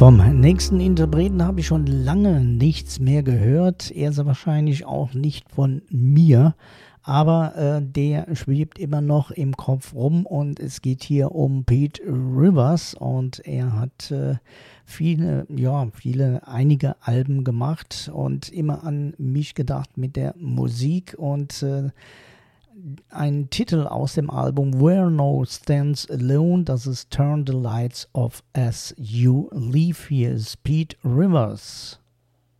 Vom nächsten Interpreten habe ich schon lange nichts mehr gehört. Er ist wahrscheinlich auch nicht von mir, aber der schwebt immer noch im Kopf rum und es geht hier um Pete Rivers und er hat einige Alben gemacht und immer an mich gedacht mit der Musik und ein Titel aus dem Album Where No Stands Alone, das ist Turn the Lights Off As You Leave. Here is Pete Rivers.